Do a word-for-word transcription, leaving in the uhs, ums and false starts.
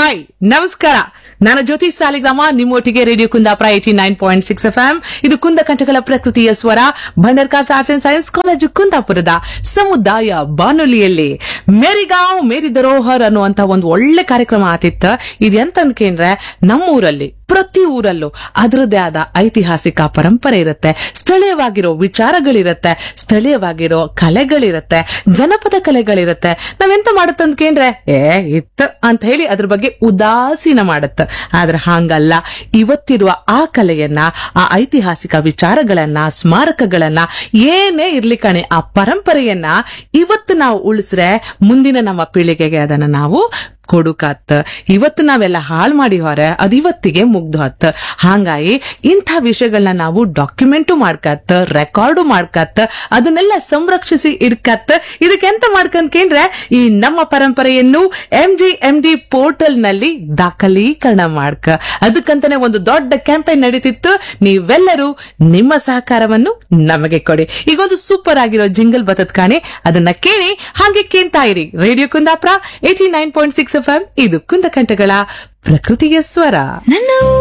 Hi ನಮಸ್ಕಾರ, ನಾನು ಜ್ಯೋತಿ Saligrama, ನಿಮ್ಮೊಟ್ಟಿಗೆ radio Kundapura eighty nine point six F M. ಇದು ಕುಂದ ಕಂಠಗಳ ಪ್ರಕೃತಿಯ ಸ್ವರ, Bhandarkars arts and science college ಕುಂದಾಪುರದ ಸಮುದಾಯ ಬಾನುಲಿಯಲ್ಲಿ ಮೇರಿಗಾಂವ್ ಮೇರಿ ಧರೋಹರ್ ಅನ್ನುವಂತ ಒಂದು ಒಳ್ಳೆ ಕಾರ್ಯಕ್ರಮ ಆತಿತ್ತ. ಇದೆಂತಂದ್ಕೇಂದ್ರೆ ನಮ್ಮೂರಲ್ಲಿ ಪ್ರತಿ ಊರಲ್ಲೂ ಅದರದ್ದೇ ಆದ ಐತಿಹಾಸಿಕ ಪರಂಪರೆ ಇರುತ್ತೆ, ಸ್ಥಳೀಯವಾಗಿರೋ ವಿಚಾರಗಳಿರತ್ತೆ, ಸ್ಥಳೀಯವಾಗಿರೋ ಕಲೆಗಳಿರತ್ತೆ, ಜನಪದ ಕಲೆಗಳಿರತ್ತೆ. ನಾವೆಂತ ಮಾಡತ್ತಂದ್ಕೇಂದ್ರೆ ಏ ಇತ್ತು ಅಂತ ಹೇಳಿ ಅದ್ರ ಬಗ್ಗೆ ಉದಾಸೀನ ಮಾಡತ್ತ. ಆದ್ರೆ ಹಾಂಗಲ್ಲ, ಇವತ್ತಿರುವ ಆ ಕಲೆಯನ್ನ, ಆ ಐತಿಹಾಸಿಕ ವಿಚಾರಗಳನ್ನ, ಸ್ಮಾರಕಗಳನ್ನ, ಏನೇ ಇರ್ಲಿ ಕಣೆ, ಆ ಪರಂಪರೆಯನ್ನ ಇವತ್ತು ನಾವು ಉಳಿಸ್ರೆ ಮುಂದಿನ ನಮ್ಮ ಪೀಳಿಗೆಗೆ ಅದನ್ನ ನಾವು ಕೊಡುಕತ್. ಇವತ್ತು ನಾವೆಲ್ಲ ಹಾಳು ಮಾಡಿ ಹೊರ ಅದ್ ಇವತ್ತಿಗೆ ಮುಗ್ದು ಹತ್. ಹಾಂಗಾಗಿ ಇಂಥ ವಿಷಯಗಳನ್ನ ನಾವು ಡಾಕ್ಯುಮೆಂಟು ಮಾಡ್ಕತ್, ರೆಕಾರ್ಡು ಮಾಡ್ಕತ್, ಅದನ್ನೆಲ್ಲ ಸಂರಕ್ಷಿಸಿ ಇಡ್ಕತ್. ಇದಕ್ಕೆಂತ ಮಾಡ್ಕಂದ್ಕೇಂದ್ರೆ ಈ ನಮ್ಮ ಪರಂಪರೆಯನ್ನು M G M D portal ನಲ್ಲಿ ದಾಖಲೀಕರಣ ಮಾಡ್ಕ. ಅದಕ್ಕಂತಾನೆ ಒಂದು ದೊಡ್ಡ ಕ್ಯಾಂಪೇನ್ ನಡೀತಿತ್ತು. ನೀವೆಲ್ಲರೂ ನಿಮ್ಮ ಸಹಕಾರವನ್ನು ನಮಗೆ ಕೊಡಿ. ಈಗೊಂದು ಸೂಪರ್ ಆಗಿರೋ ಜಿಂಗಲ್ ಬತತ್ ಕಾಣಿ, ಅದನ್ನ ಕೇಳಿ ಹಾಗೆ ಕೇಳ್ತಾ ಇರಿ. Radio Kundapura eighty nine point six F M. ಇದು ಕುಂದಕಂಠಗಳ ಪ್ರಕೃತಿಯ ಸ್ವರ. ನನ್ನ